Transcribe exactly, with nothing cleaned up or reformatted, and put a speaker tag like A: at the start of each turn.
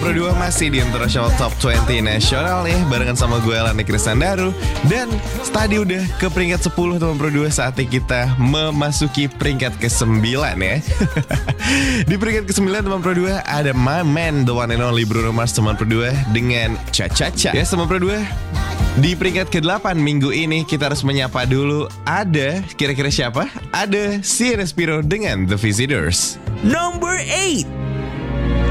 A: Pro dua masih di International Top dua puluh Nasional nih, barengan sama gue Lani Kristandaru. Dan tadi udah ke peringkat sepuluh teman Pro dua, saatnya kita memasuki peringkat kesembilan ya. Di peringkat kesembilan teman Pro dua ada my man, the one and only Bruno Mars teman Pro dua dengan Cha Cha Cha. Ya teman Pro dua, di peringkat kedelapan minggu ini kita harus menyapa dulu. Ada kira-kira siapa? Ada Sienna Spiro dengan The Visitors.
B: Number eight.